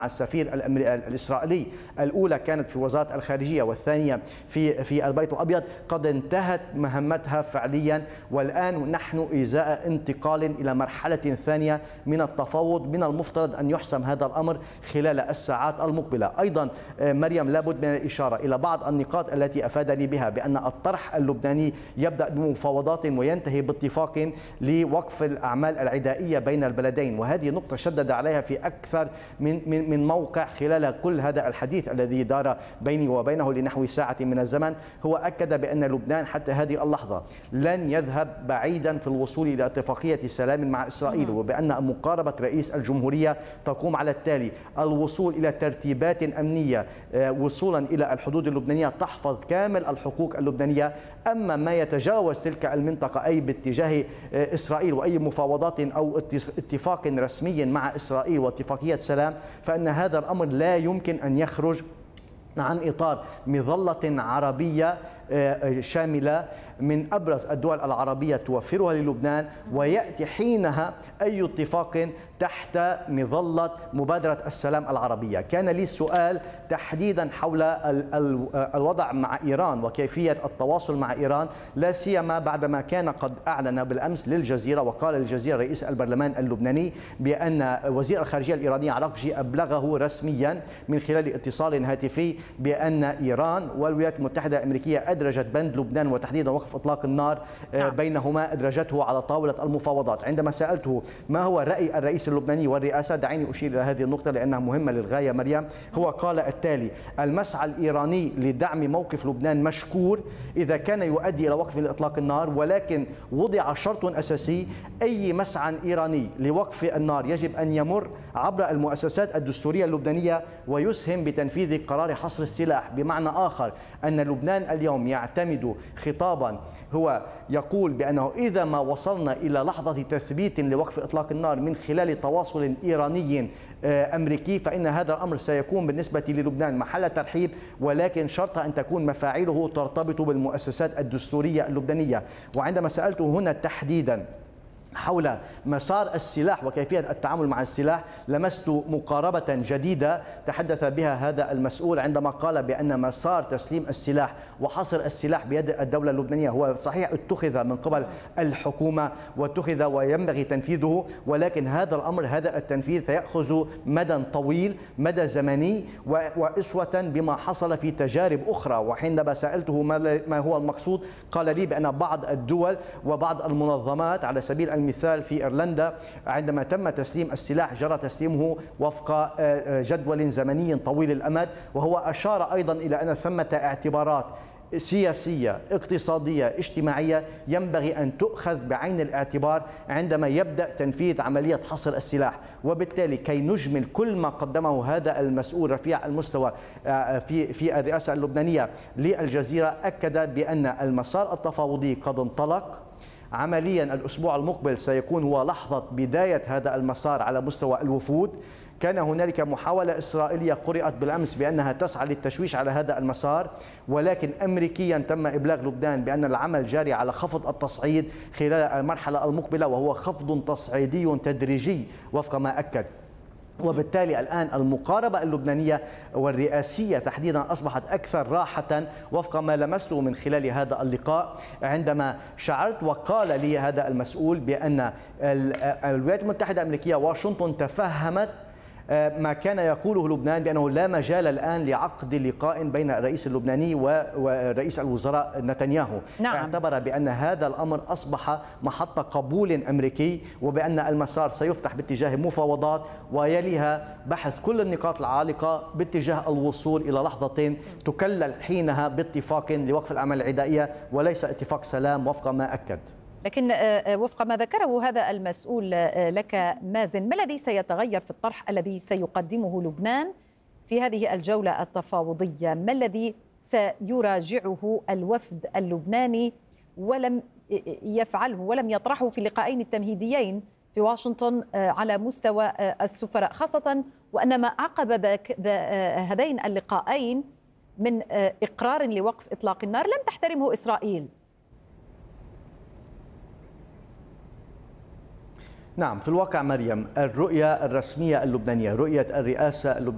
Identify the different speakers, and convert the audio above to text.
Speaker 1: السفير الإسرائيلي، الأولى كانت في وزارة الخارجية والثانية في البيت الأبيض، قد انتهت مهمتها فعليا، والآن نحن إزاء انتقال إلى مرحلة ثانية من التفاوض. من المفترض أن يحسم هذا الأمر خلال الساعات المقبلة. أيضا مريم، لابد من الإشارة إلى بعض النقاط التي أفادني بها، بأن الطرح اللبناني يبدأ بمفاوضات وينتهي باتفاق لوقف الأعمال العدائية بين البلدين، وهذه نقطة شدد عليها في أكثر من موقع خلال كل هذا الحديث الذي دار بيني وبينه لنحو ساعة من الزمن. هو أكد بأن لبنان حتى هذه اللحظة لن يذهب بعيدا في الوصول إلى اتفاقية سلام مع إسرائيل، وبأن مقاربة رئيس الجمهورية تقوم على التالي: الوصول إلى ترتيبات أمنية وصولا إلى الحدود اللبنانية تحفظ كامل الحقوق اللبنانية. أما ما يتجاوز تلك المنطقة أي باتجاه إسرائيل وأي مفاوضات أو اتفاق رسمي مع إسرائيل واتفاقية سلام، فإن هذا الأمر لا يمكن أن يخرج عن إطار مظلة عربية شاملة من أبرز الدول العربية توفرها للبنان، ويأتي حينها أي اتفاق تحت مظلة مبادرة السلام العربية. كان لي سؤال تحديدا حول الوضع مع إيران وكيفية التواصل مع إيران، لا سيما بعدما كان قد أعلن بالأمس للجزيرة، وقال الجزيرة رئيس البرلمان اللبناني بأن وزير الخارجية الإيراني عراقجي أبلغه رسميا من خلال اتصال هاتفي بأن إيران والولايات المتحدة الأمريكية أدرجت بند لبنان وتحديدا وقف إطلاق النار بينهما، أدرجته على طاولة المفاوضات. عندما سألته ما هو رأي الرئيس اللبناني والرئاسة، دعيني أشير إلى هذه النقطة لأنها مهمة للغاية مريم، هو قال التالي: المسعى الإيراني لدعم موقف لبنان مشكور إذا كان يؤدي إلى وقف إطلاق النار، ولكن وضع شرط أساسي: أي مسعى إيراني لوقف النار يجب أن يمر عبر المؤسسات الدستورية اللبنانية ويسهم بتنفيذ قرار حصر السلاح. بمعنى آخر، أن لبنان اليوم يعتمد خطابا هو يقول بأنه إذا ما وصلنا إلى لحظة تثبيت لوقف إطلاق النار من خلال تواصل إيراني أمريكي، فإن هذا الأمر سيكون بالنسبة للبنان محل ترحيب، ولكن شرط أن تكون مفاعيله ترتبط بالمؤسسات الدستورية اللبنانية. وعندما سألته هنا تحديدا حول مسار السلاح وكيفية التعامل مع السلاح، لمست مقاربة جديدة تحدث بها هذا المسؤول عندما قال بأن مسار تسليم السلاح وحصر السلاح بيد الدولة اللبنانية هو صحيح اتخذ من قبل الحكومة واتخذ وينبغي تنفيذه، ولكن هذا الأمر، هذا التنفيذ سيأخذ مدى طويل، مدى زمني، وأسوة بما حصل في تجارب أخرى. وحينما سألته ما هو المقصود، قال لي بأن بعض الدول وبعض المنظمات، على سبيل المثال في إيرلندا، عندما تم تسليم السلاح جرى تسليمه وفق جدول زمني طويل الأمد، وهو أشار أيضا إلى أن ثمة اعتبارات سياسية اقتصادية اجتماعية ينبغي أن تؤخذ بعين الاعتبار عندما يبدأ تنفيذ عملية حصر السلاح. وبالتالي كي نجمل كل ما قدمه هذا المسؤول رفيع المستوى في الرئاسة اللبنانية للجزيرة، أكد بأن المسار التفاوضي قد انطلق. عمليا الأسبوع المقبل سيكون هو لحظة بداية هذا المسار على مستوى الوفود. كان هنالك محاولة إسرائيلية قرأت بالأمس بأنها تسعى للتشويش على هذا المسار، ولكن أمريكيا تم إبلاغ لبنان بأن العمل جاري على خفض التصعيد خلال المرحلة المقبلة، وهو خفض تصعيدي تدريجي وفق ما أكد. وبالتالي الآن المقاربة اللبنانية والرئاسية تحديدا أصبحت أكثر راحة وفق ما لمسته من خلال هذا اللقاء، عندما شعرت وقال لي هذا المسؤول بأن الولايات المتحدة الأمريكية واشنطن تفهمت ما كان يقوله لبنان بأنه لا مجال الآن لعقد لقاء بين الرئيس اللبناني ورئيس الوزراء نتنياهو. نعم. اعتبر بأن هذا الأمر أصبح محط قبول أمريكي، وبأن المسار سيفتح باتجاه مفاوضات ويليها بحث كل النقاط العالقة باتجاه الوصول إلى لحظة تكلل حينها باتفاق لوقف الأعمال العدائية وليس اتفاق سلام وفق ما أكد.
Speaker 2: لكن وفق ما ذكره هذا المسؤول لك مازن، ما الذي سيتغير في الطرح الذي سيقدمه لبنان في هذه الجولة التفاوضية؟ ما الذي سيراجعه الوفد اللبناني ولم يفعله ولم يطرحه في اللقاءين التمهيديين في واشنطن على مستوى السفراء، خاصة وأن ما عقب هذين اللقاءين من إقرار لوقف إطلاق النار لم تحترمه إسرائيل؟
Speaker 1: نعم، في الواقع مريم الرؤية الرسمية اللبنانية، رؤية الرئاسة اللبنانية